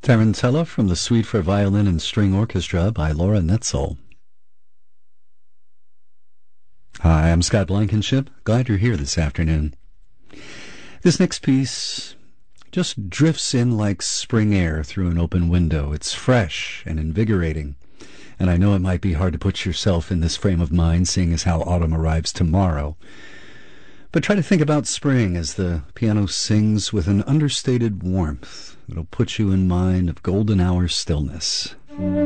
Tarantella from the Suite for Violin and String Orchestra by Laura Netzel. Hi, I'm Scott Blankenship. Glad you're here this afternoon. This next piece just drifts in like spring air through an open window. It's fresh and invigorating, and I know it might be hard to put yourself in this frame of mind, seeing as how autumn arrives tomorrow. But try to think about spring as the piano sings with an understated warmth that'll put you in mind of golden hour stillness.